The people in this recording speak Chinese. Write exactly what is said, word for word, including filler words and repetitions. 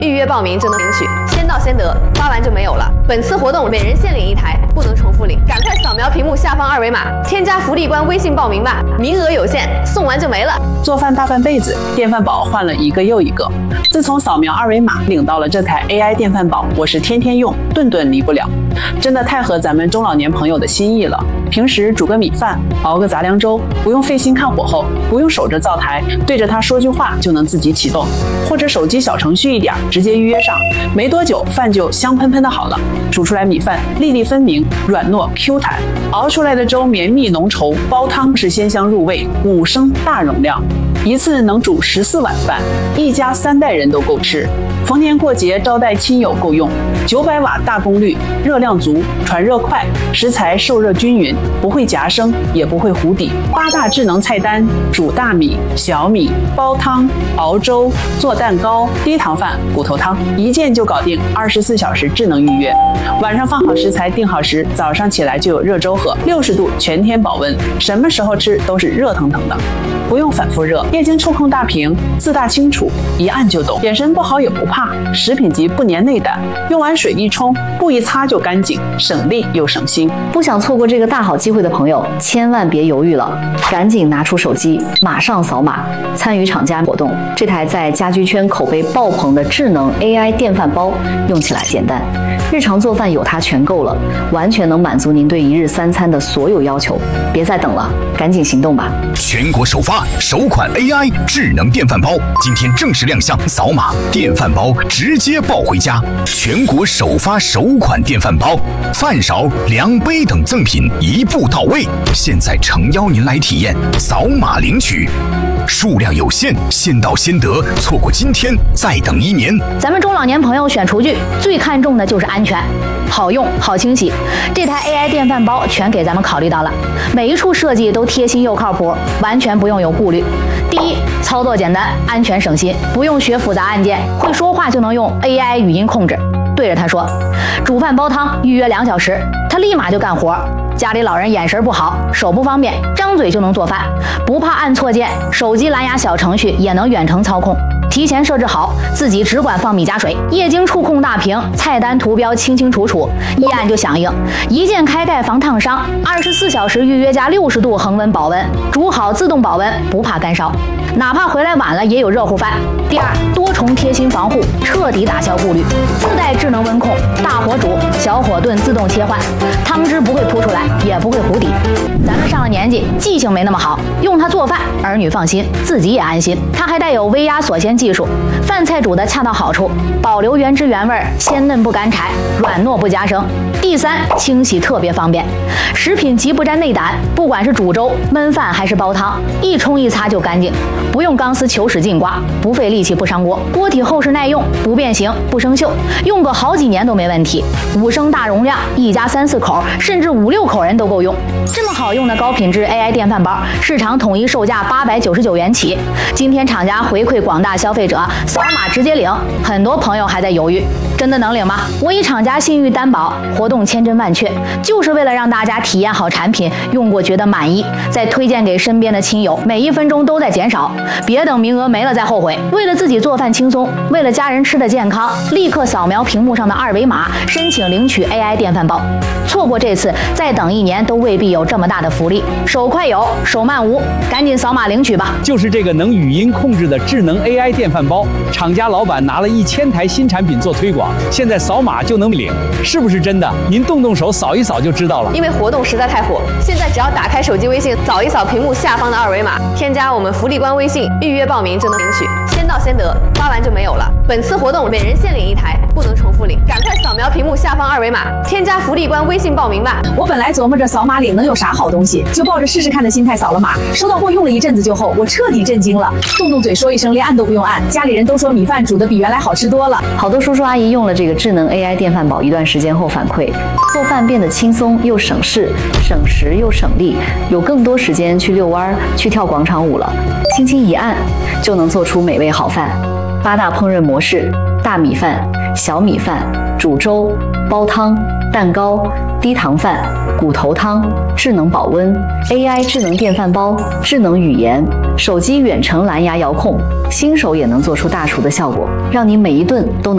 预约报名就能领取，先到先得，发完就没有了。本次活动每人限领一台，不能重复领，赶快扫描屏幕下方二维码，添加福利官微信报名吧，名额有限，送完就没了。 做饭大半辈子，电饭煲换了一个又一个。自从扫描二维码领到了这台 A I 电饭煲，我是天天用，顿顿离不了，真的太合咱们中老年朋友的心意了。平时煮个米饭，熬个杂粮粥，不用费心看火候，不用守着灶台，对着它说句话就能自己启动，或者手机小程序一点，直接预约上，没多久饭就香喷喷的好了。煮出来米饭粒粒分明，软糯 Q 弹，熬出来的粥绵密浓稠，煲汤是鲜香入味，五升大容量，一次能煮十四碗饭，一家三代人都够吃。逢年过节招待亲友够用。九百瓦大功率，热量足，传热快，食材受热均匀，不会夹生，也不会糊底。八大智能菜单：煮大米、小米、煲汤、熬粥、做蛋糕、低糖饭、骨头汤，一键就搞定，二十四小时智能预约。晚上放好食材，定好时，早上起来就有热粥喝，六十度全天保温，什么时候吃都是热腾腾的，不用反复热。液晶触控大屏，字大清楚，一按就懂，眼神不好也不怕，食品级不粘内胆，用完水一冲，布一擦就干净，省力又省心。 不想错过这个大好机会的朋友，千万别犹豫了，赶紧拿出手机，马上扫码参与厂家活动。这台在家居圈口碑爆棚的智能 A I 电饭煲，用起来简单，日常做饭有它全够了，完全能满足您对一日三餐的所有要求。别再等了，赶紧行动吧！ 全国首发首款 A I 智能电饭煲，今天正式亮相，扫码电饭煲直接抱回家。全国首发首款电饭煲，饭勺、量杯等赠品一步到位，现在诚邀您来体验，扫码领取。数量有限，先到先得，错过今天再等一年。 咱们中老年朋友选厨具最看重的就是安全，好用好清洗，这台 A I 电饭煲全给咱们考虑到了，每一处设计都贴心又靠谱，完全不用有顾虑。第一，操作简单，安全省心，不用学复杂按键，会说话就能用 A I 语音控制，对着它说煮饭煲汤预约两小时，它立马就干活。家里老人眼神不好，手不方便，张嘴就能做饭，不怕按错键，手机蓝牙小程序也能远程操控，提前设置好，自己只管放米加水，液晶触控大屏，菜单图标清清楚楚，一按就响应，一键开盖防烫伤，二十四小时预约加六十度恒温保温，煮好自动保温，不怕干烧，哪怕回来晚了也有热乎饭。第二，多重贴心防护，彻底打消顾虑，自带智能温控，大火煮，小火炖自动切换，汤汁不会扑出来，也不会糊底。咱们上了年纪，记性没那么好，用它做饭，儿女放心，自己也安心。它还带有微压锁鲜技术，饭菜煮的恰到好处，保留原汁原味，鲜嫩不干柴，软糯不夹生。第三，清洗特别方便，食品极不沾内胆，不管是煮粥、焖饭还是煲汤，一冲一擦就干净，不用钢丝球使劲刮，不费力气不伤锅，锅体厚实耐用，不变形不生锈，用个好几年都没问题。五升大容量，一家三四口甚至五六口人都够用。这么好用的高品质 A I 电饭煲，市场统一售价八百九十九元起，今天厂家回馈广大消费者，扫码直接领。很多朋友还在犹豫，真的能领吗？我以厂家信誉担保，活动千真万确，就是为了让大家体验好产品，用过觉得满意，再推荐给身边的亲友，每一分钟都在减少，别等名额没了再后悔。为了自己做饭轻松，为了家人吃的健康，立刻扫描屏幕上的二维码，申请领取 A I 电饭煲。错过这次，再等一年都未必有这么大的福利。手快有，手慢无，赶紧扫码领取吧！ 就是这个能语音控制的智能 A I 电饭煲，厂家老板拿了一千台新产品做推广，现在扫码就能领，是不是真的？您动动手扫一扫就知道了。 因为活动实在太火，现在只要打开手机微信，扫一扫屏幕下方的二维码，添加我们福利官微信，预约报名就能领取，先到先得，发完就没有了。本次活动每人限领一台，不能重复领，赶快扫描屏幕下方二维码，添加福利官微信报名吧。 我本来琢磨着扫码领能有啥好东西，就抱着试试看的心态扫了码，收到货用了一阵子就后，我彻底震惊了，动动嘴说一声，连按都不用按，家里人都说米饭煮的比原来好吃多了。 好多叔叔阿姨用了这个智能 A I 电饭煲一段时间后反馈，做饭变得轻松又省事，省时又省力，有更多时间去遛弯、去跳广场舞了。轻轻一按，就能做出美味好饭。八大烹饪模式：大米饭、小米饭、煮粥、煲汤、蛋糕、低糖饭、骨头汤、智能保温、A I 智能电饭煲、智能语言、手机远程蓝牙遥控，新手也能做出大厨的效果，让你每一顿都能